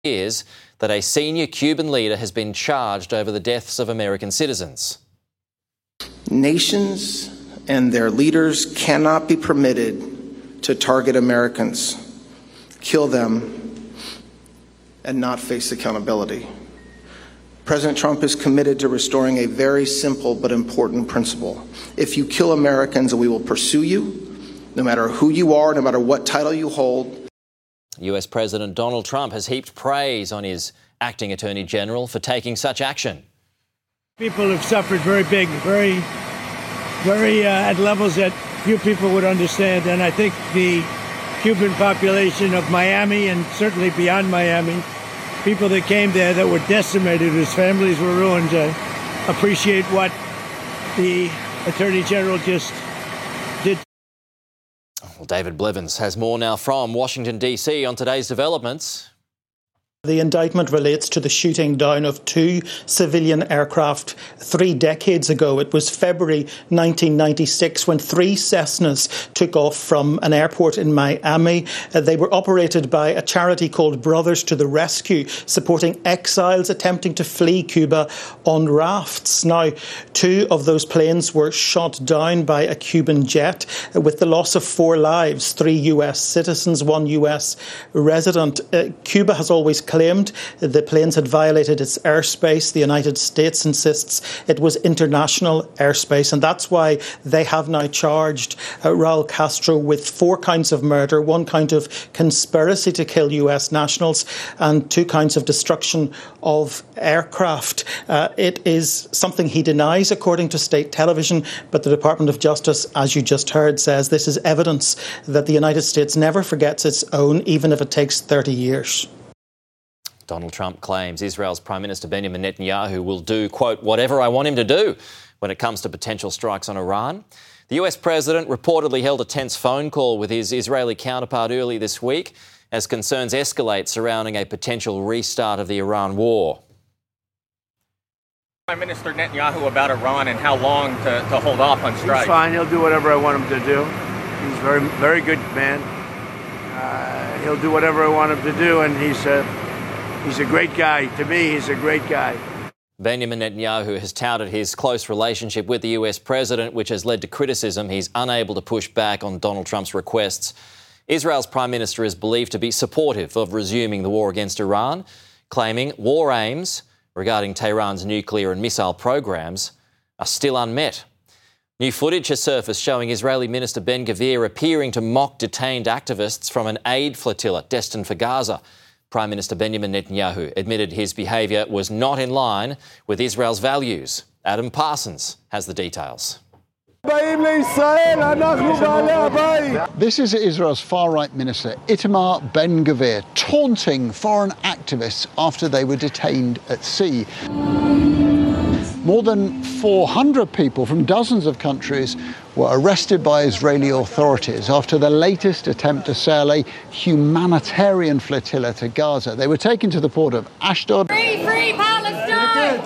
is that a senior Cuban leader has been charged over the deaths of American citizens. Nations and their leaders cannot be permitted to target Americans, kill them, and not face accountability. President Trump is committed to restoring a very simple but important principle. If you kill Americans, we will pursue you, no matter who you are, no matter what title you hold. US President Donald Trump has heaped praise on his acting Attorney General for taking such action. People have suffered very big, very at levels that few people would understand. And I think the Cuban population of Miami and certainly beyond Miami, people that came there that were decimated, whose families were ruined, appreciate what the Attorney General just did. Well, David Blevins has more now from Washington, D.C. on today's developments. The indictment relates to the shooting down of 2 civilian aircraft 3 decades ago. It was February 1996 when 3 Cessnas took off from an airport in Miami. They were operated by a charity called Brothers to the Rescue, supporting exiles attempting to flee Cuba on rafts. Now, 2 of those planes were shot down by a Cuban jet with the loss of 4 lives, 3 US citizens, 1 US resident. Cuba has always claimed the planes had violated its airspace. The United States insists it was international airspace, and that's why they have now charged Raul Castro with 4 counts of murder, 1 count of conspiracy to kill US nationals, and 2 counts of destruction of aircraft. It is something he denies, according to state television, but the Department of Justice, as you just heard, says this is evidence that the United States never forgets its own, even if it takes 30 years. Donald Trump claims Israel's Prime Minister Benjamin Netanyahu will do, quote, whatever I want him to do when it comes to potential strikes on Iran. The US president reportedly held a tense phone call with his Israeli counterpart early this week as concerns escalate surrounding a potential restart of the Iran war. Prime Minister Netanyahu about Iran and how long to hold off on strikes. He's fine. He'll do whatever I want him to do. He's a very, very good man. He'll do whatever I want him to do, and he's a great guy. To me, he's a great guy. Benjamin Netanyahu has touted his close relationship with the US president, which has led to criticism. He's unable to push back on Donald Trump's requests. Israel's Prime Minister is believed to be supportive of resuming the war against Iran, claiming war aims regarding Tehran's nuclear and missile programs are still unmet. New footage has surfaced showing Israeli Minister Ben-Gvir appearing to mock detained activists from an aid flotilla destined for Gaza. Prime Minister Benjamin Netanyahu admitted his behaviour was not in line with Israel's values. Adam Parsons has the details. This is Israel's far-right minister, Itamar Ben-Gvir, taunting foreign activists after they were detained at sea. More than 400 people from dozens of countries were arrested by Israeli authorities after the latest attempt to sail a humanitarian flotilla to Gaza. They were taken to the port of Ashdod. Free Palestine!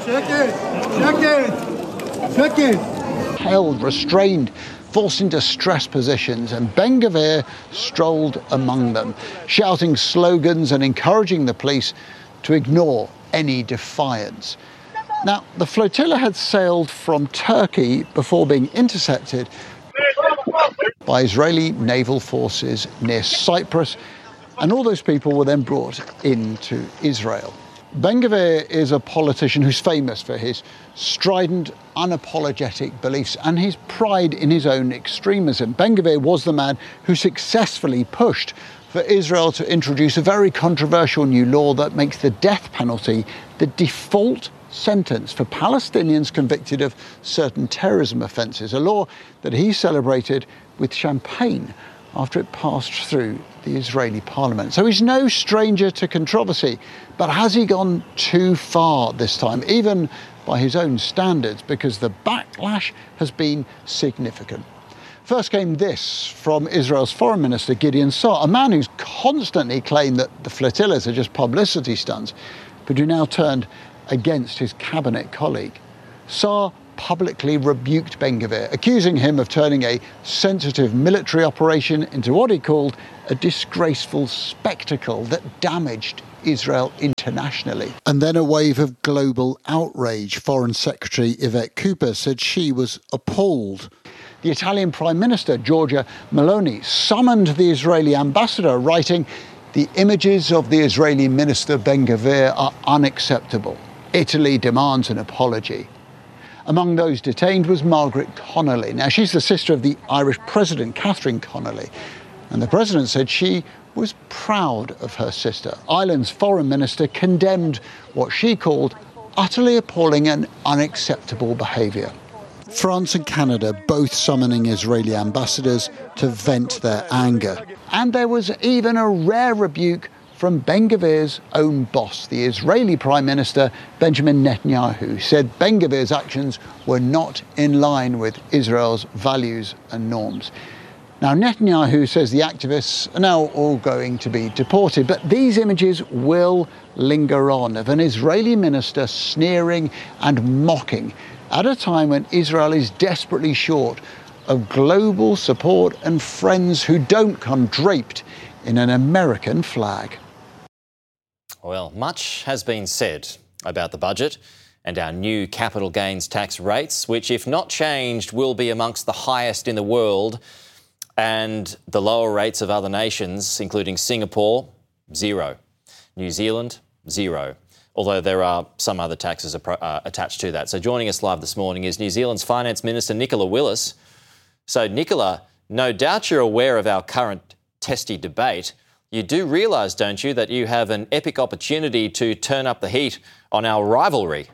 Check it! Held, restrained, forced into stress positions, and Ben-Gvir strolled among them, shouting slogans and encouraging the police to ignore any defiance. Now, the flotilla had sailed from Turkey before being intercepted by Israeli naval forces near Cyprus, and all those people were then brought into Israel. Ben-Gvir is a politician who's famous for his strident, unapologetic beliefs and his pride in his own extremism. Ben-Gvir was the man who successfully pushed for Israel to introduce a very controversial new law that makes the death penalty the default sentence for Palestinians convicted of certain terrorism offences, a law that he celebrated with champagne after it passed through the Israeli parliament. So he's no stranger to controversy, but has he gone too far this time, even by his own standards, because the backlash has been significant? First came this from Israel's Foreign Minister Gideon Saar, a man who's constantly claimed that the flotillas are just publicity stunts, but who now turned against his cabinet colleague. Saar publicly rebuked Ben-Gvir, accusing him of turning a sensitive military operation into what he called a disgraceful spectacle that damaged Israel internationally. And then a wave of global outrage. Foreign Secretary Yvette Cooper said she was appalled. The Italian Prime Minister, Giorgia Meloni, summoned the Israeli ambassador, writing, "The images of the Israeli minister Ben-Gvir are unacceptable. Italy demands an apology." Among those detained was Margaret Connolly. Now, she's the sister of the Irish President, Catherine Connolly. And the President said she was proud of her sister. Ireland's foreign minister condemned what she called utterly appalling and unacceptable behaviour. France and Canada both summoning Israeli ambassadors to vent their anger. And there was even a rare rebuke from Ben-Gvir's own boss. The Israeli Prime Minister, Benjamin Netanyahu, said Ben-Gvir's actions were not in line with Israel's values and norms. Now, Netanyahu says the activists are now all going to be deported, but these images will linger on of an Israeli minister sneering and mocking at a time when Israel is desperately short of global support and friends who don't come draped in an American flag. Well, much has been said about the budget and our new capital gains tax rates, which, if not changed, will be amongst the highest in the world, and the lower rates of other nations, including Singapore, 0. New Zealand, 0. Although there are some other taxes attached to that. So joining us live this morning is New Zealand's Finance Minister, Nicola Willis. So, Nicola, no doubt you're aware of our current testy debate. You do realise, don't you, that you have an epic opportunity to turn up the heat on our rivalry?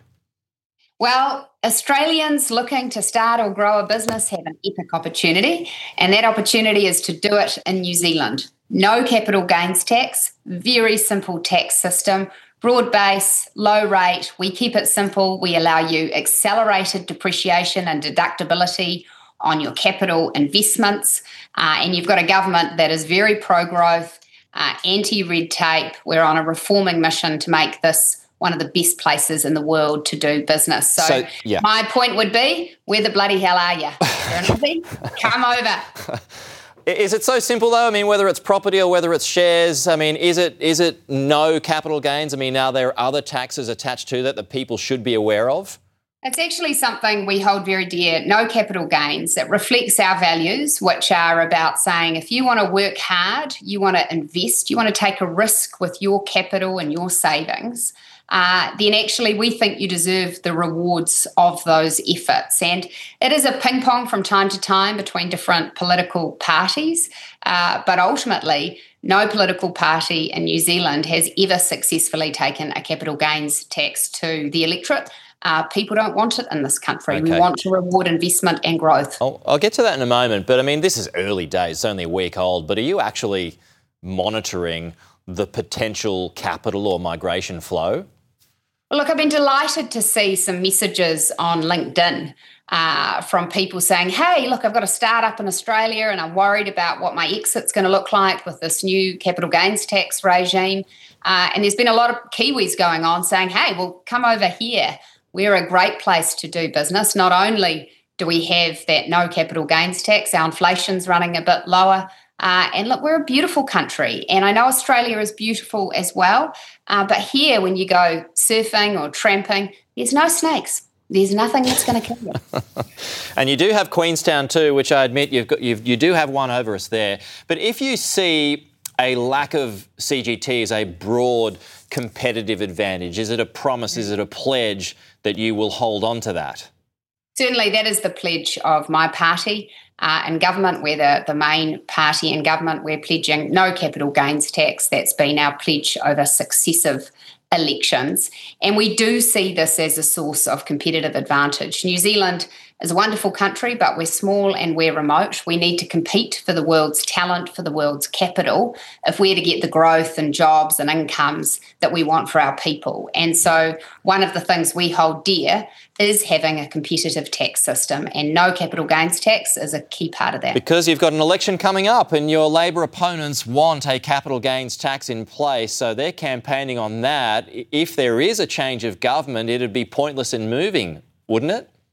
Well, Australians looking to start or grow a business have an epic opportunity, and that opportunity is to do it in New Zealand. No capital gains tax, very simple tax system, broad base, low rate. We keep it simple. We allow you accelerated depreciation and deductibility on your capital investments, and you've got a government that is very pro-growth, anti-red tape. We're on a reforming mission to make this one of the best places in the world to do business. So yeah. My point would be, where the bloody hell are you? You're an Aussie? Come over. Is it so simple, though? I mean, whether it's property or whether it's shares, I mean, is it no capital gains? I mean, are there other taxes attached to that people should be aware of? It's actually something we hold very dear, no capital gains. It reflects our values, which are about saying if you want to work hard, you want to invest, you want to take a risk with your capital and your savings, then actually we think you deserve the rewards of those efforts. And it is a ping pong from time to time between different political parties, but ultimately no political party in New Zealand has ever successfully taken a capital gains tax to the electorate. People don't want it in this country. Okay. We want to reward investment and growth. I'll get to that in a moment, but I mean, this is early days, it's only a week old, but are you actually monitoring the potential capital or migration flow? Well, look, I've been delighted to see some messages on LinkedIn from people saying, hey, look, I've got a startup in Australia and I'm worried about what my exit's going to look like with this new capital gains tax regime. And there's been a lot of Kiwis going on saying, hey, well, come over here. We're a great place to do business. Not only do we have that no capital gains tax, our inflation's running a bit lower. And look, we're a beautiful country. And I know Australia is beautiful as well. But here, when you go surfing or tramping, there's no snakes. There's nothing that's going to kill you. And you do have Queenstown too, which I admit you do have one over us there. But if you see a lack of CGT as a broad competitive advantage, is it a promise, is it a pledge that you will hold on to that? Certainly, that is the pledge of my party. In government, we're the main party in government. We're pledging no capital gains tax. That's been our pledge over successive elections. And we do see this as a source of competitive advantage. New Zealand is a wonderful country, but we're small and we're remote. We need to compete for the world's talent, for the world's capital, if we're to get the growth and jobs and incomes that we want for our people. And so one of the things we hold dear is having a competitive tax system, and no capital gains tax is a key part of that. Because you've got an election coming up and your Labor opponents want a capital gains tax in place, so they're campaigning on that. If there is a change of government, it'd be pointless in moving, wouldn't it?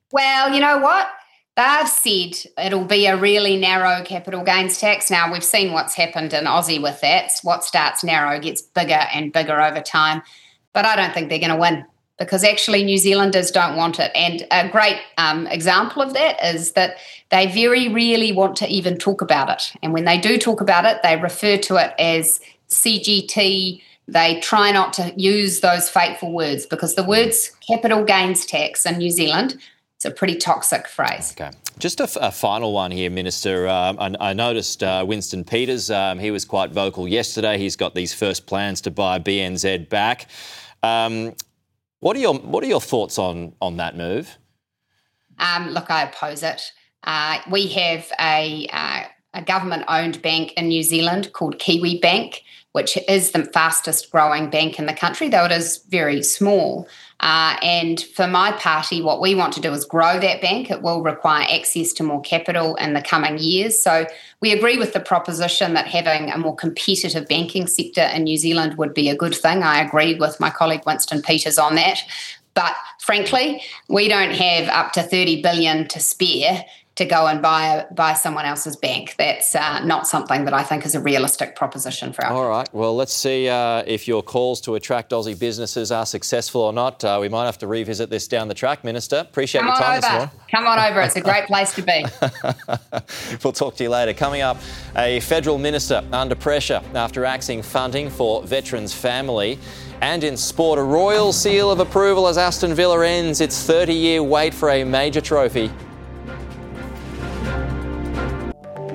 Well, you know what? They've said it'll be a really narrow capital gains tax. Now, we've seen what's happened in Aussie with that. What starts narrow gets bigger and bigger over time. But I don't think they're going to win, because actually New Zealanders don't want it. And a great example of that is that they very rarely want to even talk about it. And when they do talk about it, they refer to it as CGT. They try not to use those fateful words, because the words capital gains tax in New Zealand, it's a pretty toxic phrase. Okay. Just a final one here, Minister. I noticed Winston Peters, he was quite vocal yesterday. He's got these first plans to buy BNZ back. What are your thoughts on that move? Look, I oppose it. We have a government-owned bank in New Zealand called Kiwi Bank, which is the fastest growing bank in the country, though it is very small. And for my party, what we want to do is grow that bank. It will require access to more capital in the coming years. So we agree with the proposition that having a more competitive banking sector in New Zealand would be a good thing. I agreed with my colleague Winston Peters on that. But frankly, we don't have up to $30 billion to spare to go and buy someone else's bank. That's not something that I think is a realistic proposition for our All right. Well, let's see if your calls to attract Aussie businesses are successful or not. We might have to revisit this down the track, Minister. Appreciate your time this morning. Come on over. It's a great place to be. We'll talk to you later. Coming up, a federal minister under pressure after axing funding for veterans' family. And in sport, a royal seal of approval as Aston Villa ends its 30-year wait for a major trophy.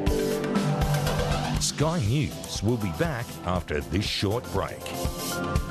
Sky News will be back after this short break.